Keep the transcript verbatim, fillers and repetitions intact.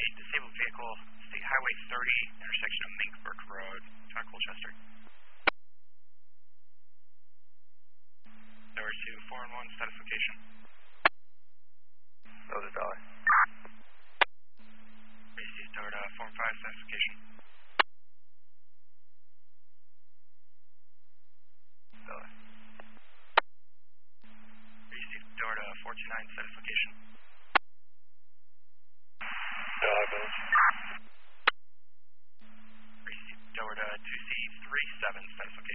a disabled vehicle, State Highway thirty, intersection of Minkbrook Road, John Colchester. Tower two, four and one, status location. Noted, Dollar. Receive Tower to four and five, status location. Dollar. Receive Tower to four two nine, status location. Dollar, Village. Receive Tower to two C three seven, status location.